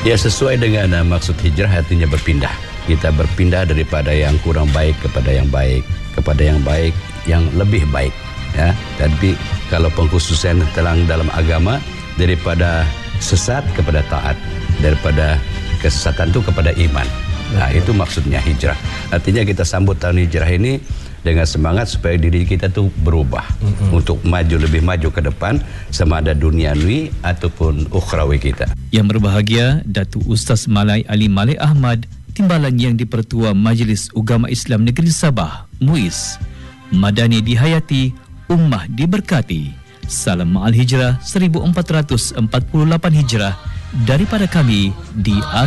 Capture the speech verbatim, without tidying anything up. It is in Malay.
Ya, sesuai dengan uh, maksud hijrah, artinya berpindah. Kita berpindah daripada yang kurang baik kepada yang baik, kepada yang baik yang lebih baik. Ya, tapi kalau pengkhususan telang dalam agama, daripada sesat kepada taat, daripada kesesatan itu kepada iman. Nah, itu maksudnya hijrah. Artinya kita sambut tahun hijrah ini dengan semangat supaya diri kita tuh berubah, mm-hmm. untuk maju, lebih maju ke depan, sama ada duniawi ataupun ukhrawi kita. Yang berbahagia Datuk Ustaz Malai Ali Malik Ahmad, Timbalan Yang di-Pertua Majlis Ugama Islam Negeri Sabah, MUIS. Madani dihayati, ummah diberkati. Salam Ma'al Hijrah seribu empat ratus empat puluh lapan Hijrah daripada kami di